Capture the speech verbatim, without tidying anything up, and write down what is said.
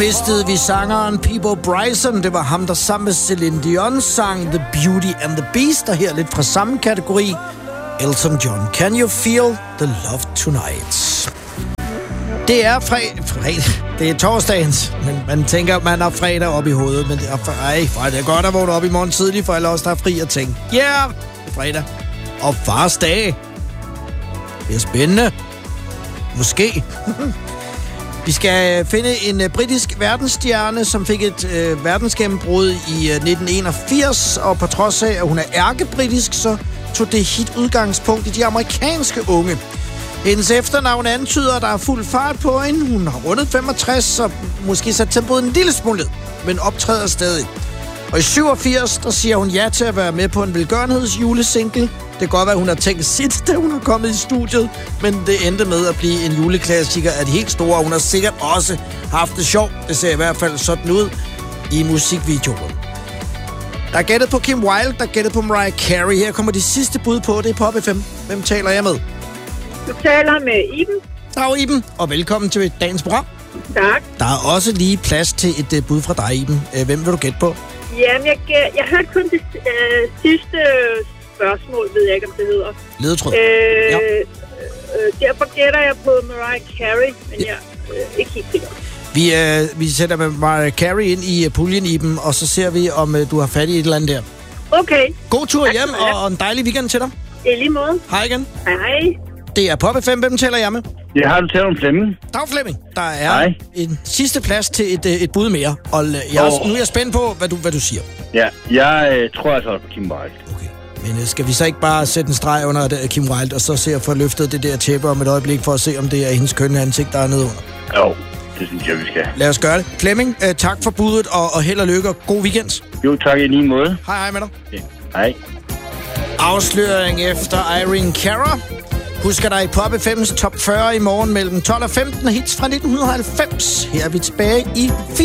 Mistede vi sangeren Peabo Bryson. Det var ham, der sammen med Celine Dion sang The Beauty and the Beast, og her lidt fra samme kategori. Elton John, Can You Feel the Love Tonight? Det er fredag. Fred, det er torsdagens, men man tænker, at man har fredag op i hovedet. Men det er, ej, det er godt at vågne op i morgen tidlig, for alle os, der er fri og tænke, ja, yeah, det er fredag. Og fars dag. Det er spændende. Måske. Vi skal finde en uh, britisk verdensstjerne, som fik et uh, verdensgennembrud i uh, nitten enogfirs, og på trods af, at hun er ærkebritisk, så tog det hit udgangspunkt i de amerikanske unge. Hendes efternavn antyder, at der er fuld fart på hende. Hun har rundet femogtres, og måske sat tempoet en lille smule, men optræder stadig. Og i syvogfirs, der siger hun ja til at være med på en velgørenhedsjulesingle. Det kan godt være, at hun har tænkt sit, da hun er kommet i studiet, men det endte med at blive en juleklassiker af de helt store. Hun har sikkert også haft det sjovt. Det ser i hvert fald sådan ud i musikvideoen. Der er gættet på Kim Wilde, der er gættet på Mariah Carey. Her kommer de sidste bud på. Det er Pop F M. Hvem taler jeg med? Du taler med Iben. Dag Iben, og velkommen til dagens program. Tak. Der er også lige plads til et uh, bud fra dig, Iben. Uh, hvem vil du gætte på? Jamen, jeg, jeg hørte kun det øh, sidste spørgsmål, ved jeg ikke, om det hedder. Ledetråd. Øh, ja. øh, derfor gætter jeg på Mariah Carey, men jeg er øh, ikke helt sikker. Vi, øh, vi sætter med Mariah Carey ind i uh, puljen, Iben, og så ser vi, om uh, du har fat i et eller andet der. Okay. God tur tak, hjem, og, og en dejlig weekend til dig. I lige måde. Hej igen. Hej, hej. Det er Pop F M. Hvem taler jeg med? Jeg har du talt om Flemming. Dag Flemming. Der er Hej. en sidste plads til et, et bud mere. Og jeg, oh. nu er jeg spændt på, hvad du, hvad du siger. Ja, jeg øh, tror, jeg tager på Kim Wilde. Okay. Men øh, skal vi så ikke bare sætte en streg under det, Kim Wilde, og så se at få løftet det der tæppe om et øjeblik, for at se, om det er hendes kønne ansigt, der er nede under? Jo, det synes jeg, vi skal. Lad os gøre det. Flemming, øh, tak for budet, og, og held og lykke, og god weekend. Jo, tak i lige måde. Hej, hej med dig. Ja. Hej. Afsløring efter Irene Cara. Husker dig i Pop F M's top fyrre i morgen mellem tolv og femten hits fra nitten halvfems. Her er vi tilbage i